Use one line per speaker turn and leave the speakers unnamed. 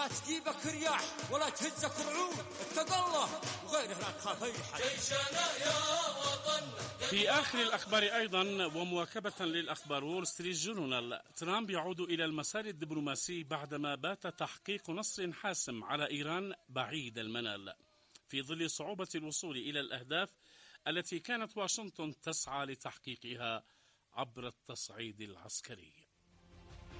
لا تجيبك رياح ولا تهزك رعود، اتق الله وغيره لا تخاف اي حد. جيشنا يا وطن.
في آخر الأخبار أيضا ومواكبة للأخبار، وول ستريت جورنال: ترامب يعود إلى المسار الدبلوماسي بعدما بات تحقيق نصر حاسم على إيران بعيد المنال في ظل صعوبة الوصول إلى الأهداف التي كانت واشنطن تسعى لتحقيقها عبر التصعيد العسكري.